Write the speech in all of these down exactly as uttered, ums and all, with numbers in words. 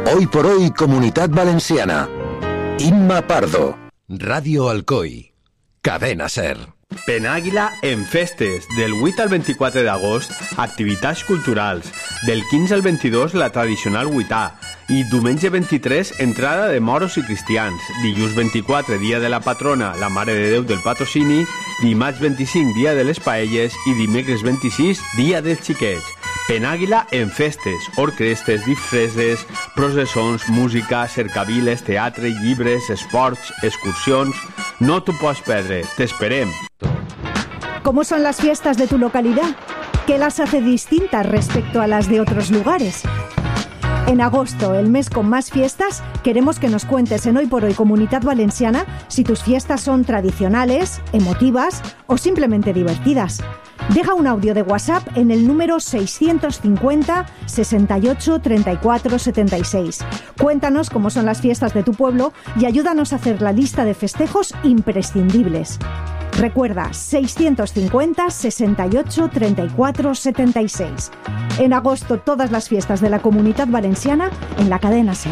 Hoy por hoy, Comunitat Valenciana. Imma Pardo. Radio Alcoi. Cadena Ser. Penàguila en festes. Del vuit al vint-i-quatre d'agost, activitats culturals. Del quinze al vint-i-dos, la tradicional Huità. I diumenge vint-i-tres, entrada de moros i cristians. Dilluns vint-i-quatre, dia de la patrona, la Mare de Déu del Patrocini. Dimarts vint-i-cinc, dia de les paelles. I dimecres vint-i-sis, dia dels xiquets. Penàguila en festes, orquestes, disfresses, processons, música, cercaviles, teatre, llibres, esports, excursions... No t'ho pots perdre, t'esperem. ¿Cómo son las fiestas de tu localidad? ¿Qué las hace distintas respecto a las de otros lugares? En agosto, el mes con más fiestas, queremos que nos cuentes en Hoy por Hoy Comunitat Valenciana si tus fiestas son tradicionales, emotivas o simplemente divertidas. Deja un audio de WhatsApp en el número seiscientos cincuenta, sesenta y ocho, treinta y cuatro, setenta y seis. Cuéntanos cómo son las fiestas de tu pueblo y ayúdanos a hacer la lista de festejos imprescindibles. Recuerda, seiscientos cincuenta, sesenta y ocho, treinta y cuatro, setenta y seis. En agosto, todas las fiestas de la Comunitat Valenciana en la cadena SER.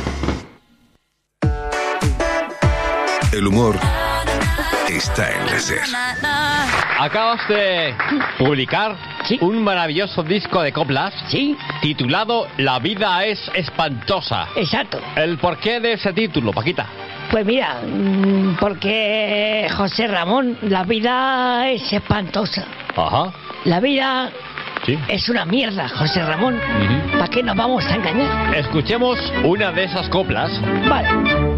El humor está en la SER. Acabas de publicar ¿Sí? un maravilloso disco de coplas, ¿Sí? titulado La vida es espantosa. Exacto. ¿El porqué de ese título, Paquita? Pues mira, mm, porque José Ramón, la vida es espantosa. Ajá. La vida Sí. es una mierda, José Ramón. Ujú. ¿Para qué nos vamos a engañar? Escuchemos una de esas coplas. Vale.